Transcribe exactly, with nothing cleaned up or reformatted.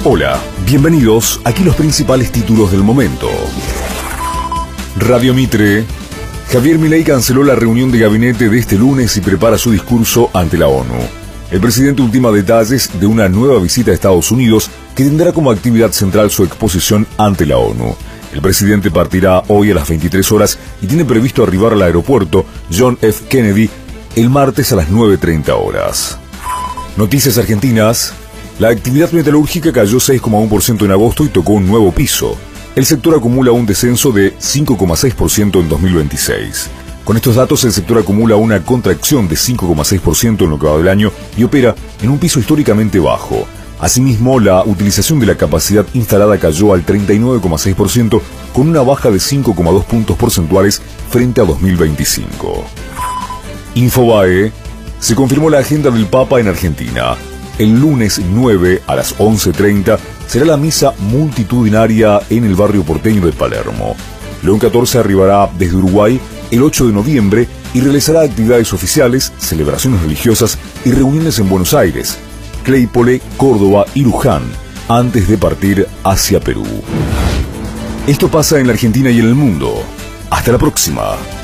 Hola, bienvenidos. Aquí los principales títulos del momento. Radio Mitre. Javier Milei canceló la reunión de gabinete de este lunes y prepara su discurso ante la ONU. El presidente ultima detalles de una nueva visita a Estados Unidos que tendrá como actividad central su exposición ante la ONU. El presidente partirá hoy a las veintitrés horas y tiene previsto arribar al aeropuerto John F. Kennedy el martes a las nueve treinta horas. Noticias argentinas. La actividad metalúrgica cayó seis coma uno por ciento en agosto y tocó un nuevo piso. El sector acumula un descenso de cinco coma seis por ciento en dos mil veintiséis. Con estos datos, el sector acumula una contracción de cinco coma seis por ciento en lo que va del año y opera en un piso históricamente bajo. Asimismo, la utilización de la capacidad instalada cayó al treinta y nueve coma seis por ciento, con una baja de cinco coma dos puntos porcentuales frente a dos mil veinticinco. Infobae. Se confirmó la agenda del Papa en Argentina. El lunes nueve a las once treinta será la misa multitudinaria en el barrio porteño de Palermo. León catorce arribará desde Uruguay el ocho de noviembre y realizará actividades oficiales, celebraciones religiosas y reuniones en Buenos Aires, Claypole, Córdoba y Luján, antes de partir hacia Perú. Esto pasa en la Argentina y en el mundo. Hasta la próxima.